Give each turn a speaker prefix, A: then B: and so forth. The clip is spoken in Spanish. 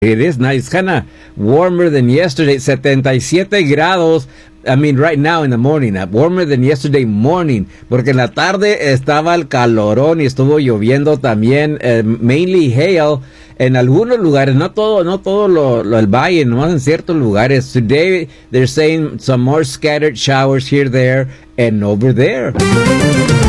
A: It is nice. It's kind of warmer than yesterday. 77 grados. I mean, right now in the morning, warmer than yesterday morning, porque en la tarde estaba el calorón y estuvo lloviendo también, mainly hail en algunos lugares, no todo el valle, nomás en ciertos lugares. Today they're saying some more scattered showers here, there, and over there.